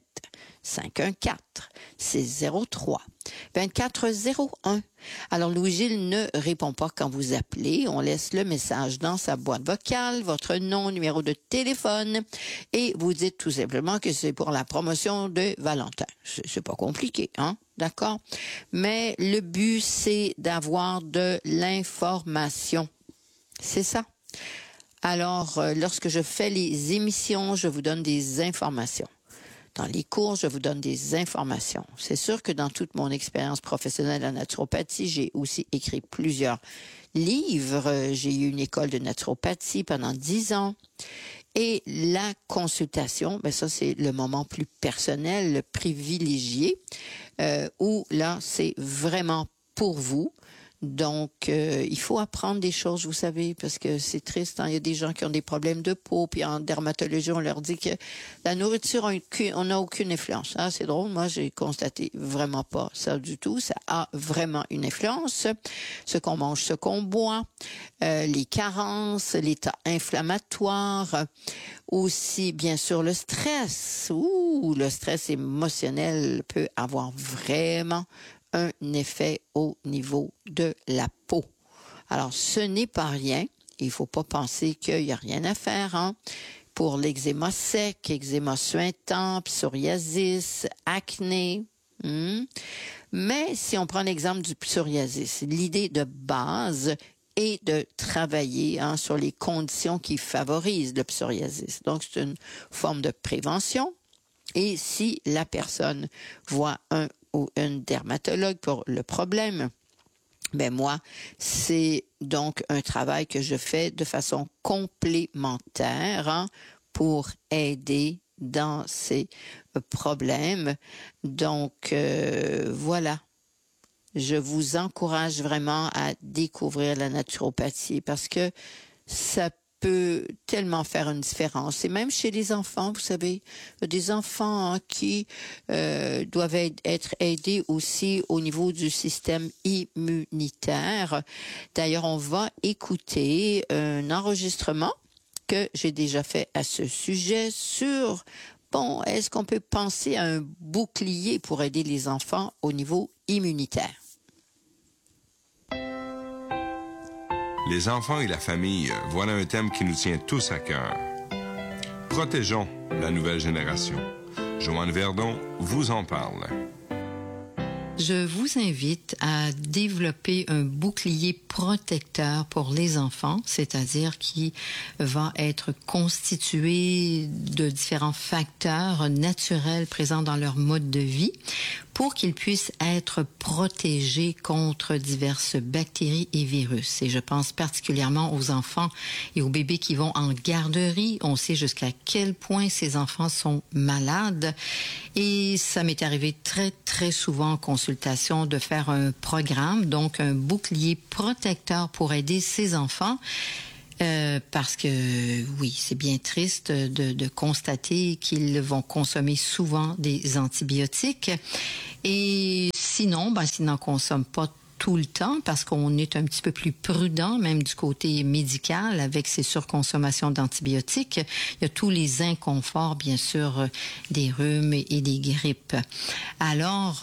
514-603-2401. Alors, Louis-Gilles ne répond pas quand vous appelez. On laisse le message dans sa boîte vocale, votre nom, numéro de téléphone, et vous dites tout simplement que c'est pour la promotion de Valentin. C'est pas compliqué, hein? D'accord? Mais le but, c'est d'avoir de l'information. C'est ça. Alors, lorsque je fais les émissions, je vous donne des informations. Dans les cours, je vous donne des informations. C'est sûr que dans toute mon expérience professionnelle en naturopathie, j'ai aussi écrit plusieurs livres. J'ai eu une école de naturopathie pendant 10 ans. Et la consultation, ben ça, c'est le moment plus personnel, le privilégié, où là, c'est vraiment pour vous. Donc, il faut apprendre des choses, vous savez, parce que c'est triste. Hein? Il y a des gens qui ont des problèmes de peau, puis en dermatologie, on leur dit que la nourriture, on n'a aucune influence. Ah, c'est drôle, moi, j'ai constaté vraiment pas ça du tout. Ça a vraiment une influence. Ce qu'on mange, ce qu'on boit, les carences, l'état inflammatoire, aussi, bien sûr, le stress. Le stress émotionnel peut avoir vraiment un effet au niveau de la peau. Alors, ce n'est pas rien. Il faut pas penser qu'il y a rien à faire, hein. Pour l'eczéma sec, eczéma suintant, psoriasis, acné. Mais si on prend l'exemple du psoriasis, l'idée de base est de travailler sur les conditions qui favorisent le psoriasis. Donc, c'est une forme de prévention. Et si la personne voit un ou une dermatologue pour le problème, ben moi, c'est donc un travail que je fais de façon complémentaire pour aider dans ces problèmes. Donc, voilà. Je vous encourage vraiment à découvrir la naturopathie parce que ça peut tellement faire une différence. Et même chez les enfants, vous savez, des enfants qui doivent être aidés aussi au niveau du système immunitaire. D'ailleurs, on va écouter un enregistrement que j'ai déjà fait à ce sujet sur, est-ce qu'on peut penser à un bouclier pour aider les enfants au niveau immunitaire? Les enfants et la famille, voilà un thème qui nous tient tous à cœur. Protégeons la nouvelle génération. Joanne Verdon vous en parle. Je vous invite à développer un bouclier protecteur pour les enfants, c'est-à-dire qui va être constitué de différents facteurs naturels présents dans leur mode de vie pour qu'ils puissent être protégés contre diverses bactéries et virus. Et je pense particulièrement aux enfants et aux bébés qui vont en garderie. On sait jusqu'à quel point ces enfants sont malades. Et ça m'est arrivé très, très souvent en consultation de faire un programme, donc un bouclier protecteur pour aider ces enfants. Parce que, oui, c'est bien triste de constater qu'ils vont consommer souvent des antibiotiques. Et sinon, s'ils n'en consomment pas tout le temps, parce qu'on est un petit peu plus prudent, même du côté médical, avec ces surconsommations d'antibiotiques. Il y a tous les inconforts, bien sûr, des rhumes et des grippes. Alors,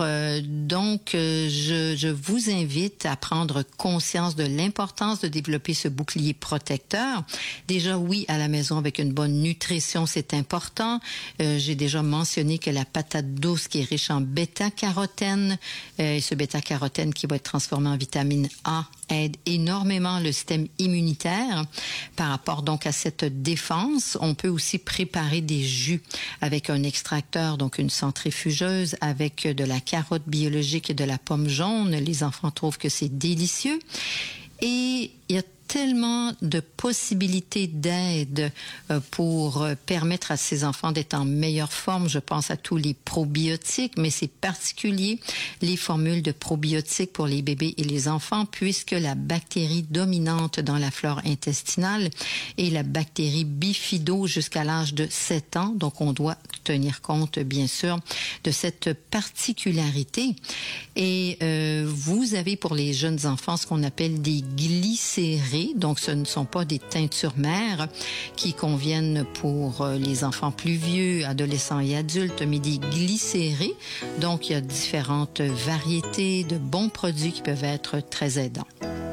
je vous invite à prendre conscience de l'importance de développer ce bouclier protecteur. Déjà, oui, à la maison, avec une bonne nutrition, c'est important. J'ai déjà mentionné que la patate douce, qui est riche en bêta-carotène, et ce bêta-carotène qui va être transformé en vitamine A, aide énormément le système immunitaire par rapport donc à cette défense. On peut aussi préparer des jus avec un extracteur, donc une centrifugeuse avec de la carotte biologique et de la pomme jaune. Les enfants trouvent que c'est délicieux. Et il y a tellement de possibilités d'aide pour permettre à ces enfants d'être en meilleure forme. Je pense à tous les probiotiques, mais c'est particulier les formules de probiotiques pour les bébés et les enfants, puisque la bactérie dominante dans la flore intestinale est la bactérie bifido jusqu'à l'âge de 7 ans. Donc, on doit tenir compte, bien sûr, de cette particularité. Et vous avez pour les jeunes enfants ce qu'on appelle des glycérés. Donc, ce ne sont pas des teintures mères qui conviennent pour les enfants plus vieux, adolescents et adultes, mais des glycérés. Donc, il y a différentes variétés de bons produits qui peuvent être très aidants.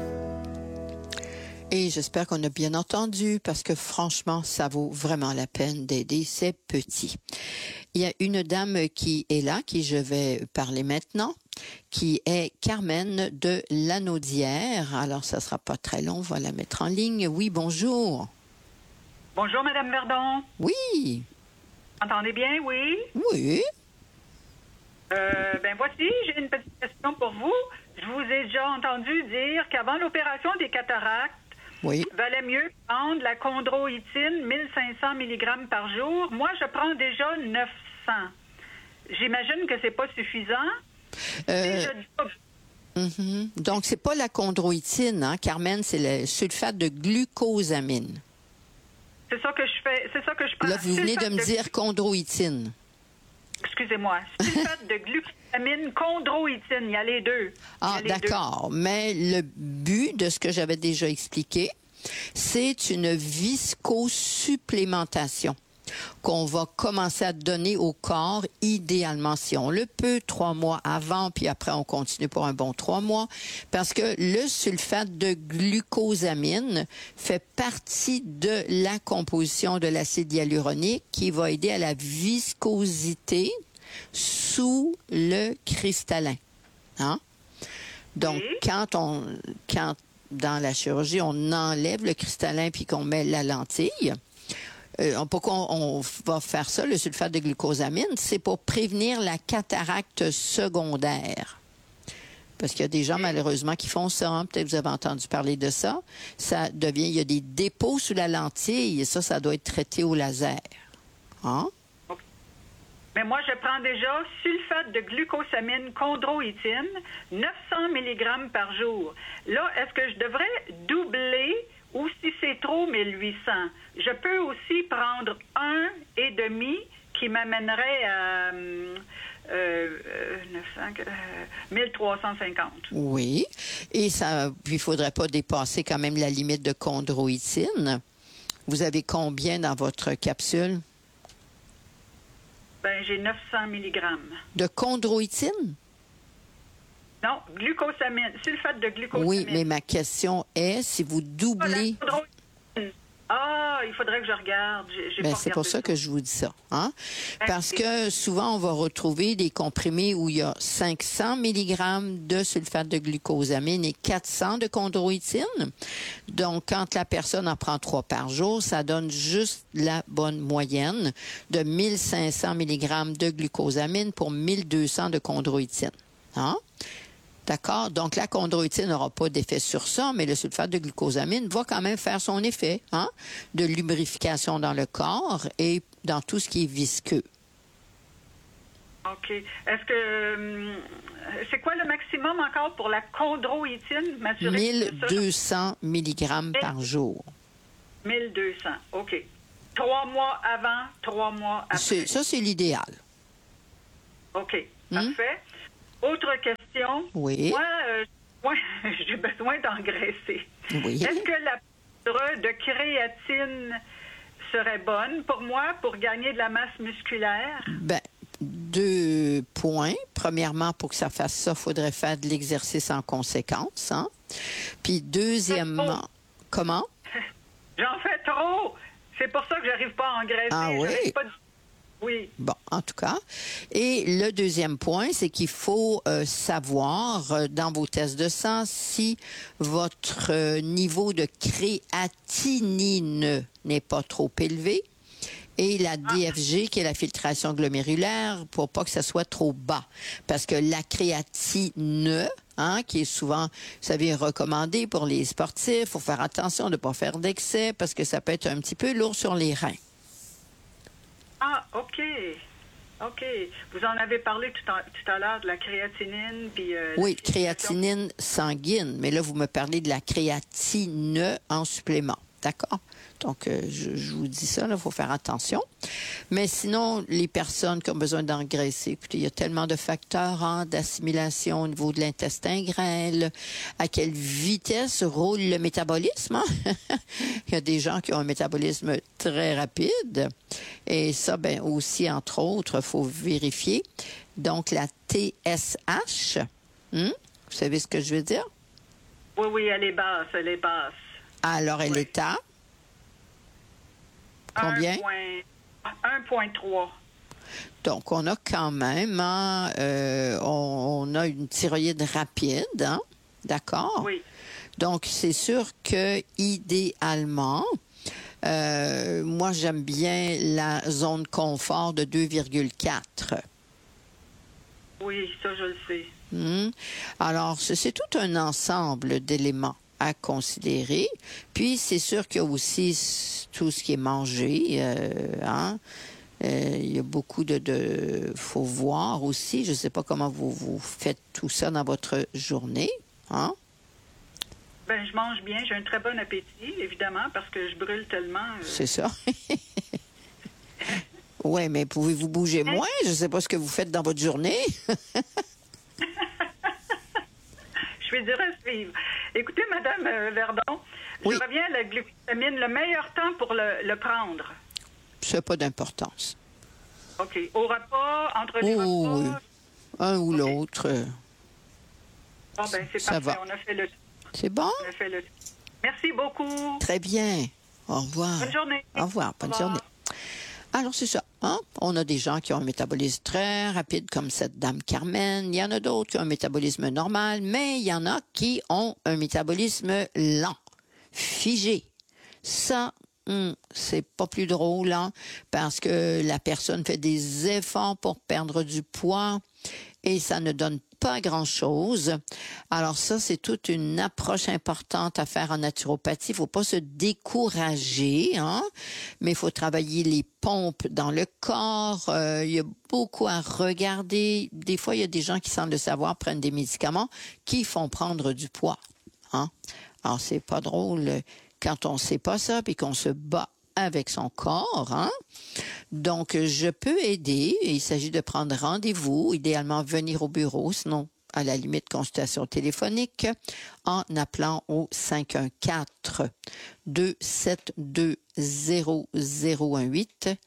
Et j'espère qu'on a bien entendu, parce que franchement, ça vaut vraiment la peine d'aider ces petits. Il y a une dame qui est là, qui je vais parler maintenant, qui est Carmen de Lanaudière. Alors, ça sera pas très long, on va la mettre en ligne. Oui, bonjour. Bonjour, Madame Verdon. Oui. Entendez bien, oui? Oui. Voici, j'ai une petite question pour vous. Je vous ai déjà entendu dire qu'avant l'opération des cataractes, oui, valait mieux prendre la chondroïtine 1500 mg par jour. Moi, je prends déjà 900. J'imagine que c'est pas suffisant. Donc, c'est pas la chondroïtine, hein, Carmen, c'est le sulfate de glucosamine. C'est ça que je fais, c'est ça que je prends. Là, vous venez de me dire chondroïtine. Excusez-moi. Sulfate de glucosamine, chondroïtine, il y a les deux. Ah, d'accord. Mais le but de ce que j'avais déjà expliqué, c'est une viscosupplémentation qu'on va commencer à donner au corps, idéalement, si on le peut, 3 mois avant, puis après, on continue pour un bon 3 mois, parce que le sulfate de glucosamine fait partie de la composition de l'acide hyaluronique qui va aider à la viscosité sous le cristallin. Hein? Donc, quand dans la chirurgie, on enlève le cristallin puis qu'on met la lentille, pourquoi on va faire ça, le sulfate de glucosamine? C'est pour prévenir la cataracte secondaire. Parce qu'il y a des gens, malheureusement, qui font ça. Hein? Peut-être que vous avez entendu parler de ça. Il y a des dépôts sous la lentille et ça doit être traité au laser. Hein? Mais moi, je prends déjà sulfate de glucosamine chondroïtine, 900 mg par jour. Là, est-ce que je devrais doubler ou si c'est trop 1800? Je peux aussi prendre 1,5 qui m'amènerait à 1350. Oui. Et ça, puis il faudrait pas dépasser quand même la limite de chondroïtine. Vous avez combien dans votre capsule? J'ai 900 mg. De chondroïtine? Non, glucosamine, sulfate de glucosamine. Oui, mais ma question est, si vous doublez... il faudrait que je regarde. J'ai Ben, pas c'est pour regardé ça que je vous dis ça. Hein? Parce Merci. que souvent, on va retrouver des comprimés où il y a 500 mg de sulfate de glucosamine et 400 de chondroïtine. Donc, quand la personne en prend 3 par jour, ça donne juste la bonne moyenne de 1500 mg de glucosamine pour 1200 de chondroïtine. Hein? D'accord? Donc, la chondroïtine n'aura pas d'effet sur ça, mais le sulfate de glucosamine va quand même faire son effet, hein? De lubrification dans le corps et dans tout ce qui est visqueux. OK. Est-ce que... c'est quoi le maximum encore pour la chondroïtine? M'assurer que c'est ça. 1200 mg par jour. 1200. OK. 3 mois avant, 3 mois après. Ça, c'est l'idéal. OK. Parfait. Autre question. Oui. Moi, j'ai besoin d'engraisser. Oui. Est-ce que la poudre de créatine serait bonne pour moi pour gagner de la masse musculaire? Ben, 2 points. Premièrement, pour que ça fasse ça, il faudrait faire de l'exercice en conséquence. Hein? Puis deuxièmement, comment? J'en fais trop. C'est pour ça que j'arrive pas à engraisser. Ah oui? J'arrive pas Oui. Bon, en tout cas. Et le deuxième point, c'est qu'il faut savoir dans vos tests de sang si votre niveau de créatinine n'est pas trop élevé et la DFG, qui est la filtration glomérulaire, pour pas que ça soit trop bas. Parce que la créatine, hein, qui est souvent, vous savez, recommandée pour les sportifs, il faut faire attention de ne pas faire d'excès parce que ça peut être un petit peu lourd sur les reins. Ah, OK. OK. Vous en avez parlé tout à l'heure de la créatinine. Puis, oui, créatinine sanguine. Mais là, vous me parlez de la créatine en supplément. D'accord? Donc, je vous dis ça, il faut faire attention. Mais sinon, les personnes qui ont besoin d'engraisser, écoutez, il y a tellement de facteurs hein, d'assimilation au niveau de l'intestin grêle, à quelle vitesse roule le métabolisme. Hein? Il y a des gens qui ont un métabolisme très rapide. Et ça, ben aussi, entre autres, il faut vérifier. Donc, la TSH, vous savez ce que je veux dire? Oui, oui, elle est basse, elle est basse. Alors, elle est à combien? 1,3. Donc, on a quand même, hein, on a une thyroïde rapide, hein? D'accord? Oui. Donc, c'est sûr que idéalement, moi, j'aime bien la zone confort de 2,4. Oui, ça, je le sais. Alors, c'est tout un ensemble d'éléments à considérer. Puis, c'est sûr qu'il y a aussi tout ce qui est mangé. Hein? Il y a beaucoup faut voir aussi. Je ne sais pas comment vous faites tout ça dans votre journée. Hein? Ben, je mange bien. J'ai un très bon appétit, évidemment, parce que je brûle tellement. C'est ça. Oui, mais pouvez-vous bouger moins? Je ne sais pas ce que vous faites dans votre journée. Je suis dur à suivre. Écoutez, Madame Verdon, oui. Je reviens à la glucosamine. Le meilleur temps pour le prendre? Ça n'a pas d'importance. OK. Au repas, entre les repas? Oui. Un ou l'autre. Bon, ben, c'est ça parfait. va. On a fait le... C'est bon? On a fait le... Merci beaucoup. Très bien. Au revoir. Bonne journée. Au revoir. Bonne journée. Alors, c'est ça. Hein? On a des gens qui ont un métabolisme très rapide, comme cette dame Carmen. Il y en a d'autres qui ont un métabolisme normal, mais il y en a qui ont un métabolisme lent, figé. Ça, c'est pas plus drôle, hein? Parce que la personne fait des efforts pour perdre du poids et ça ne donne pas grand-chose. Alors ça, c'est toute une approche importante à faire en naturopathie. Il faut pas se décourager, hein? Mais il faut travailler les pompes dans le corps. Il y a beaucoup à regarder. Des fois, il y a des gens qui, sans le savoir, prennent des médicaments qui font prendre du poids. Hein? Alors, c'est pas drôle quand on sait pas ça puis qu'on se bat avec son corps, hein? Donc, je peux aider. Il s'agit de prendre rendez-vous, idéalement venir au bureau, sinon, à la limite, consultation téléphonique, en appelant au 514-272-0018,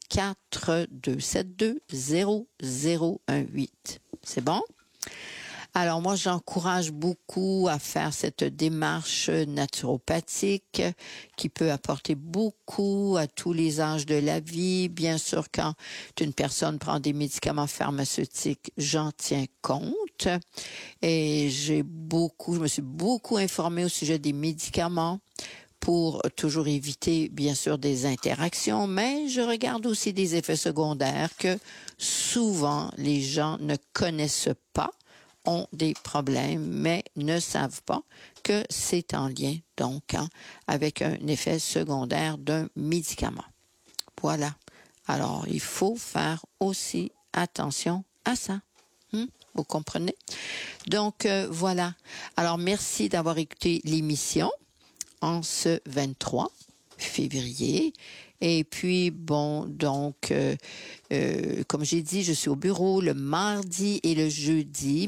514-272-0018. C'est bon? Alors moi, j'encourage beaucoup à faire cette démarche naturopathique qui peut apporter beaucoup à tous les âges de la vie. Bien sûr, quand une personne prend des médicaments pharmaceutiques, j'en tiens compte. Et je me suis beaucoup informée au sujet des médicaments pour toujours éviter, bien sûr, des interactions, mais je regarde aussi des effets secondaires que souvent les gens ne connaissent pas, ont des problèmes, mais ne savent pas que c'est en lien, donc, avec un effet secondaire d'un médicament. Voilà. Alors, il faut faire aussi attention à ça. Vous comprenez? Donc, voilà. Alors, merci d'avoir écouté l'émission en ce 23 février. Et puis, bon, donc, comme j'ai dit, je suis au bureau le mardi et le jeudi.